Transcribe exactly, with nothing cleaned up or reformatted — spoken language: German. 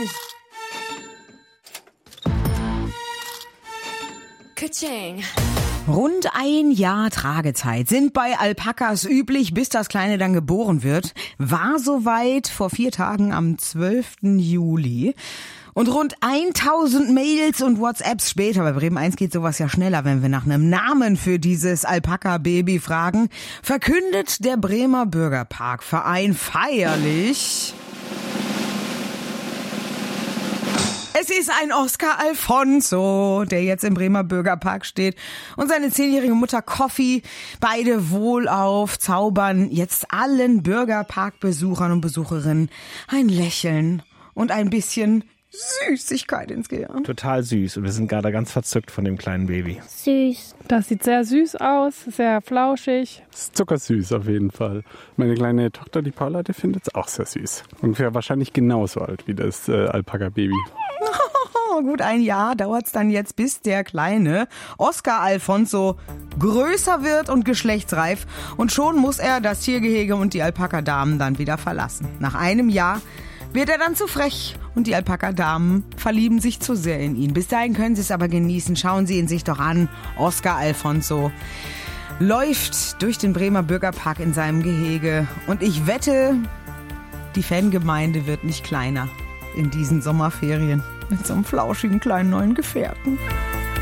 Tschüss. Ka-ching. Rund ein Jahr Tragezeit sind bei Alpakas üblich, bis das Kleine dann geboren wird. War soweit vor vier Tagen am zwölften Juli. Und rund tausend Mails und WhatsApps später, bei Bremen eins geht sowas ja schneller, wenn wir nach einem Namen für dieses Alpaka-Baby fragen, verkündet der Bremer Bürgerparkverein feierlich: Es ist ein Oscar Alfonso, der jetzt im Bremer Bürgerpark steht, und seine zehnjährige Mutter Coffee. Beide wohlauf zaubern jetzt allen Bürgerparkbesuchern und Besucherinnen ein Lächeln und ein bisschen Süßigkeit ins Gehirn. Total süß und wir sind gerade ganz verzückt von dem kleinen Baby. Süß. Das sieht sehr süß aus, sehr flauschig. Das ist zuckersüß auf jeden Fall. Meine kleine Tochter, die Paula, die findet es auch sehr süß. Ungefähr wahrscheinlich genauso alt wie das äh, Alpaka-Baby. Oh, gut ein Jahr dauert's dann jetzt, bis der kleine Oscar Alfonso größer wird und geschlechtsreif. Und schon muss er das Tiergehege und die Alpaka-Damen dann wieder verlassen. Nach einem Jahr wird er dann zu frech und die Alpaka-Damen verlieben sich zu sehr in ihn. Bis dahin können sie es aber genießen. Schauen Sie ihn sich doch an. Oscar Alfonso läuft durch den Bremer Bürgerpark in seinem Gehege. Und ich wette, die Fangemeinde wird nicht kleiner in diesen Sommerferien mit so einem flauschigen kleinen neuen Gefährten.